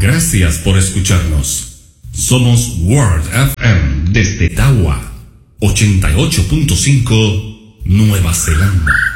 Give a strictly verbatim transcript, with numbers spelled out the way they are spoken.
Gracias por escucharnos. Somos World F M desde Tawa, ochenta y ocho punto cinco, Nueva Zelanda.